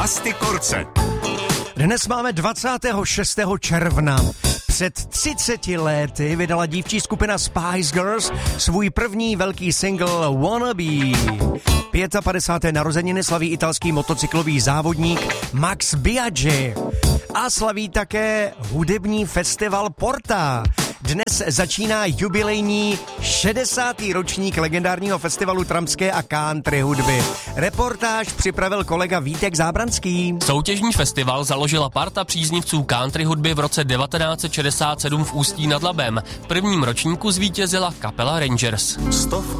Vlasty Korce. Dnes máme 26. června. Před 30 lety vydala dívčí skupina Spice Girls svůj první velký single Wannabe. 55. narozeniny slaví italský motocyklový závodník Max Biaggi. A slaví také hudební festival Porta. Dnes začíná jubilejní 60. ročník legendárního festivalu trampské a country hudby. Reportáž připravil kolega Vítek Zábranský. Soutěžní festival založila parta příznivců country hudby v roce 1967 v Ústí nad Labem. V prvním ročníku zvítězila kapela Rangers. Stovky